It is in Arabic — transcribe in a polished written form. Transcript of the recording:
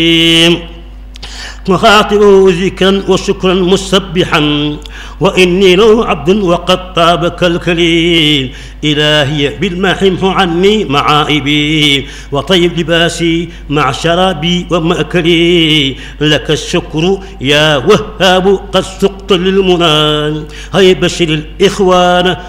نخاطبه ذكرا وشكرا مسبحا وإني له عبد وقد طابك الكليل. إلهي بالماح امح عني معائبي وطيب لباسي مع شرابي ومأكلي. لك الشكر يا وهاب قد سقت للمنى. هيا بشر الإخوان